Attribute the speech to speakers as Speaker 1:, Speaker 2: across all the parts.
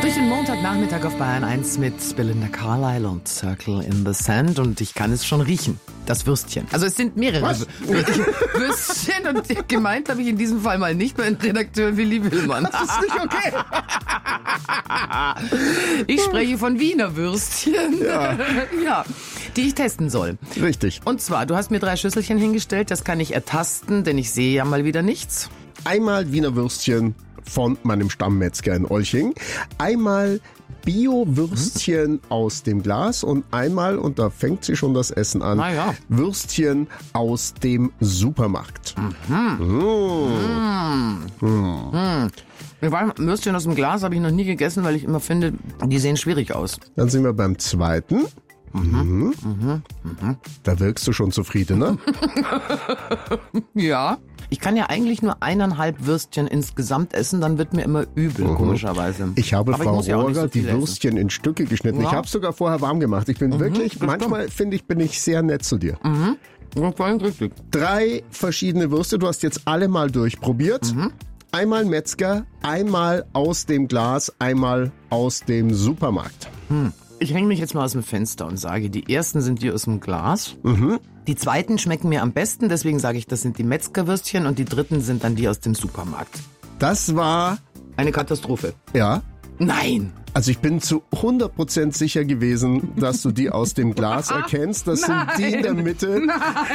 Speaker 1: Durch den Montagnachmittag auf Bayern 1 mit Belinda Carlisle und Circle in the Sand und ich kann es schon riechen. Das Würstchen. Also es sind mehrere Würstchen und gemeint habe ich in diesem Fall mal nicht mein Redakteur Willi Willmann.
Speaker 2: Das ist nicht okay.
Speaker 1: Ich spreche von Wiener Würstchen, ja, die ich testen soll.
Speaker 2: Richtig.
Speaker 1: Und zwar, du hast mir 3 Schüsselchen hingestellt, das kann ich ertasten, denn ich sehe ja mal wieder nichts.
Speaker 2: Einmal Wiener Würstchen von meinem Stammmetzger in Olching. Einmal Bio-Würstchen aus dem Glas und einmal, und da fängt sich schon das Essen an, Würstchen aus dem Supermarkt.
Speaker 1: Würstchen aus dem Glas habe ich noch nie gegessen, weil ich immer finde, die sehen schwierig aus.
Speaker 2: Dann sind wir beim zweiten. Da wirkst du schon zufrieden, ne?
Speaker 1: Ja. Ich kann ja eigentlich nur 1,5 Würstchen insgesamt essen, dann wird mir immer übel, komischerweise.
Speaker 2: Ich habe
Speaker 1: Aber
Speaker 2: Frau
Speaker 1: muss ja auch nicht
Speaker 2: Roger
Speaker 1: so viel
Speaker 2: die Würstchen in Stücke geschnitten.
Speaker 1: Ja.
Speaker 2: Ich habe es sogar vorher warm gemacht. Ich bin wirklich, manchmal finde ich, bin ich sehr nett zu dir.
Speaker 1: Richtig.
Speaker 2: 3 verschiedene Würste, du hast jetzt alle mal durchprobiert. Einmal Metzger, einmal aus dem Glas, einmal aus dem Supermarkt.
Speaker 1: Ich hänge mich jetzt mal aus dem Fenster und sage, die ersten sind die aus dem Glas. Die zweiten schmecken mir am besten, deswegen sage ich, das sind die Metzgerwürstchen und die dritten sind dann die aus dem Supermarkt.
Speaker 2: Das war,
Speaker 1: Eine Katastrophe.
Speaker 2: ja,
Speaker 1: Nein!
Speaker 2: also ich bin zu 100% sicher gewesen, dass du die aus dem Glas erkennst. Das sind die in der Mitte,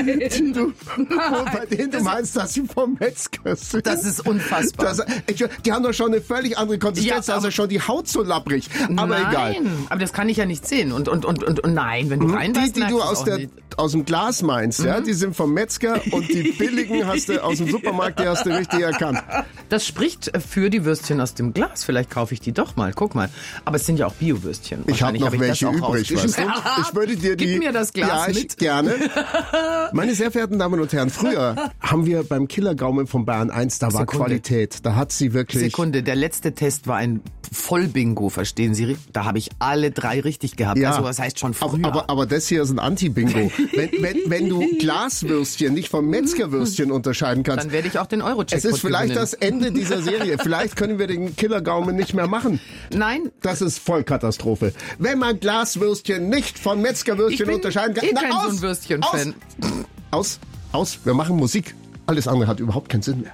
Speaker 2: bei denen du meinst, dass sie vom Metzger sind.
Speaker 1: Das ist unfassbar.
Speaker 2: Die haben doch schon eine völlig andere Konsistenz,
Speaker 1: Ja,
Speaker 2: also schon die Haut so labbrig. Aber
Speaker 1: nein,
Speaker 2: egal.
Speaker 1: aber das kann ich ja nicht sehen. Und nein, wenn du reinbeißt,
Speaker 2: Die du
Speaker 1: merkst du es auch nicht.
Speaker 2: aus dem Glas meinst, ja, die sind vom Metzger und die billigen hast du aus dem Supermarkt, die hast du richtig erkannt.
Speaker 1: Das spricht für die Würstchen aus dem Glas. Vielleicht kaufe ich die doch mal. Guck mal. Aber es sind ja auch Bio-Würstchen.
Speaker 2: Ich habe noch welche übrig, weißt du? Ich würde dir die...
Speaker 1: Gib mir das Glas mit.
Speaker 2: Gerne. Meine sehr verehrten Damen und Herren, früher haben wir beim Killergaumen von Bayern 1, da war Qualität. Da hat sie wirklich...
Speaker 1: Sekunde, der letzte Test war ein Vollbingo, verstehen Sie? Da habe ich alle 3 richtig gehabt.
Speaker 2: Ja,
Speaker 1: also was heißt schon früher?
Speaker 2: aber das hier ist ein Anti-Bingo. Wenn du Glaswürstchen nicht vom Metzgerwürstchen unterscheiden kannst...
Speaker 1: Dann werde ich auch den Euro-Checkpot
Speaker 2: Es ist vielleicht
Speaker 1: gewinnen.
Speaker 2: das Ende dieser Serie. Vielleicht können wir den Killergaumen nicht mehr machen.
Speaker 1: Nein.
Speaker 2: Das ist Vollkatastrophe. Wenn man Glaswürstchen nicht von Metzgerwürstchen unterscheiden kann...
Speaker 1: kein so ein Würstchen-Fan.
Speaker 2: Aus. Wir machen Musik. Alles andere hat überhaupt keinen Sinn mehr.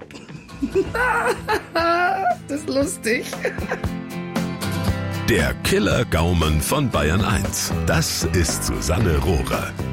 Speaker 1: Das ist lustig.
Speaker 3: Der Killergaumen von Bayern 1. Das ist Susanne Rohrer.